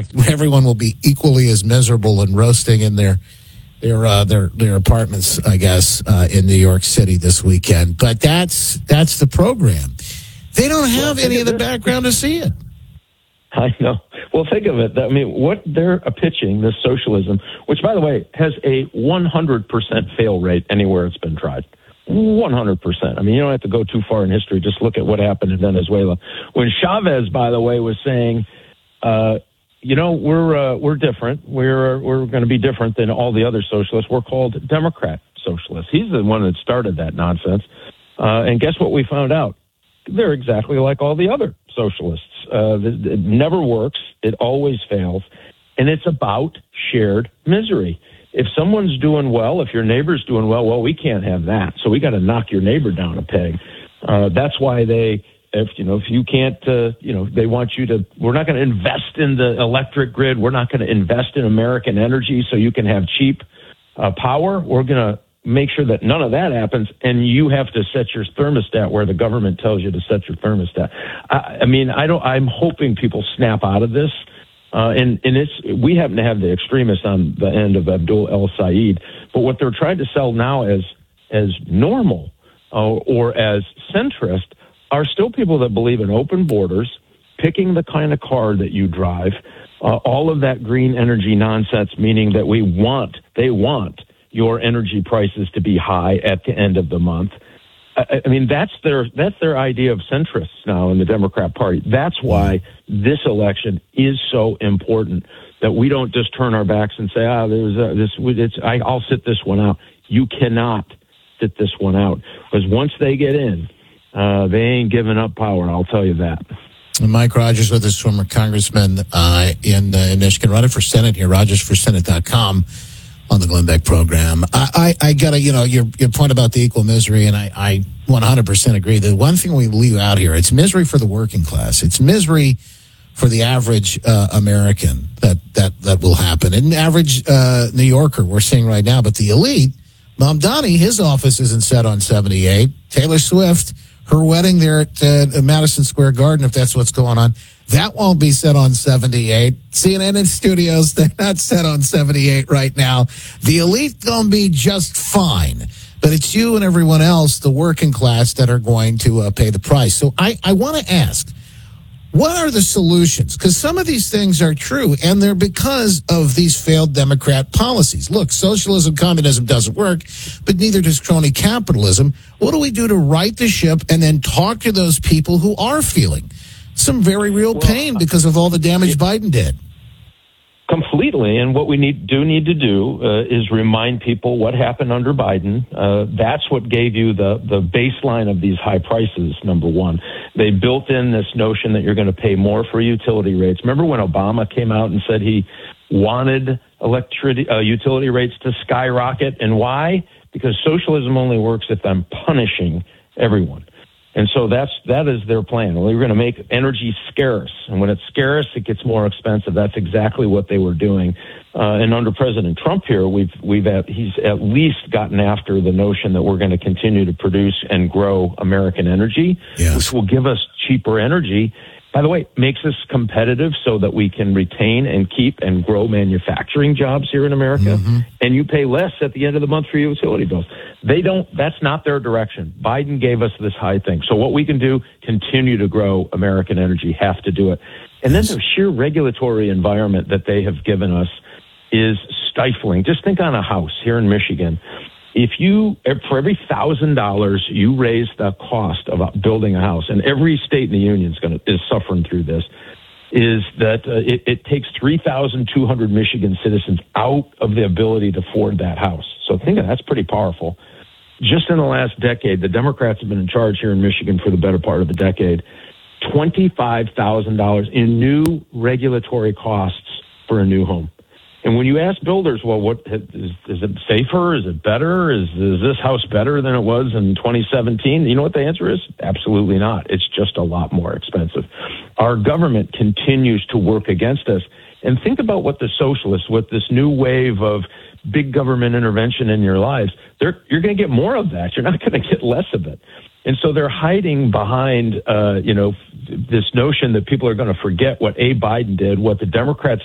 fact, everyone will be equally as miserable and roasting in their apartments, I guess, in New York City this weekend. But that's the program. They don't have any of the background to see it. I know. Well, think of it. I mean, what they're pitching, this socialism, which, by the way, has a 100% fail rate anywhere it's been tried. 100%. I mean, you don't have to go too far in history. Just look at what happened in Venezuela. When Chavez, by the way, was saying, we're different. We're going to be different than all the other socialists. We're called Democrat socialists. He's the one that started that nonsense. And guess what we found out? They're exactly like all the other socialists. It never works. It always fails. And it's about shared misery. If someone's doing well, if your neighbor's doing well, we can't have that. So we got to knock your neighbor down a peg. That's why if you can't, they want you to, we're not going to invest in the electric grid. We're not going to invest in American energy so you can have cheap power. We're going to make sure that none of that happens, and you have to set your thermostat where the government tells you to set your thermostat. I'm hoping people snap out of this. And we happen to have the extremists on the end of Abdul El Sayed, but what they're trying to sell now as normal or as centrist are still people that believe in open borders, picking the kind of car that you drive, all of that green energy nonsense, meaning that they want your energy prices to be high at the end of the month. I mean, that's their idea of centrists now in the Democrat Party. That's why this election is so important, that we don't just turn our backs and say, I'll sit this one out. You cannot sit this one out, because once they get in, they ain't giving up power. I'll tell you that. Mike Rogers with us, former congressman in Michigan, running for Senate here, RogersForSenate.com. On the Glenn Beck program. I gotta, your point about the equal misery, and I 100% agree. The one thing we leave out here, it's misery for the working class. It's misery for the average American that will happen. And average New Yorker, we're seeing right now. But the elite, Mamdani, his office isn't set on 78. Taylor Swift, her wedding there at Madison Square Garden, if that's what's going on, that won't be set on 78. CNN in studios, they're not set on 78 right now. The elite going to be just fine. But it's you and everyone else, the working class, that are going to pay the price. So I want to ask, what are the solutions? Because some of these things are true, and they're because of these failed Democrat policies. Look, socialism, communism doesn't work, but neither does crony capitalism. What do we do to right the ship and then talk to those people who are feeling some very real pain because of all the damage Biden did? Completely. And what we need to do is remind people what happened under Biden. That's what gave you the baseline of these high prices, number one. They built in this notion that you're going to pay more for utility rates. Remember when Obama came out and said he wanted utility rates to skyrocket? And why? Because socialism only works if I'm punishing everyone. And so that is their plan. Well, we're going to make energy scarce, and when it's scarce, it gets more expensive. That's exactly what they were doing. And under President Trump here, he's at least gotten after the notion that we're going to continue to produce and grow American energy, which will give us cheaper energy. By the way, makes us competitive so that we can retain and keep and grow manufacturing jobs here in America. Mm-hmm. And you pay less at the end of the month for your utility bills. That's not their direction. Biden gave us this high thing. So what we can do, continue to grow American energy, have to do it. And then the sheer regulatory environment that they have given us is stifling. Just think on a house here in Michigan. For every $1,000 you raise the cost of building a house, and every state in the union is suffering through this, is that it takes 3,200 Michigan citizens out of the ability to afford that house. So think of that's pretty powerful. Just in the last decade, the Democrats have been in charge here in Michigan for the better part of a decade. $25,000 in new regulatory costs for a new home. And when you ask builders, well, what is it safer? Is it better? Is this house better than it was in 2017? You know what the answer is? Absolutely not. It's just a lot more expensive. Our government continues to work against us. And think about what the socialists, with this new wave of big government intervention in your lives, you're going to get more of that. You're not going to get less of it. And so they're hiding behind, this notion that people are going to forget what Biden did, what the Democrats